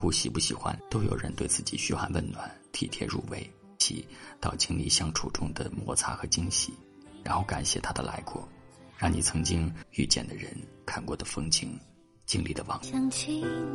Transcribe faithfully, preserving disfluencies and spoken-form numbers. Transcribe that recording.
不喜不喜欢，都有人对自己嘘寒问暖、体贴入微，起到亲密相处中的摩擦和惊喜，然后感谢他的来过，让你曾经遇见的人、看过的风景、经历的往事。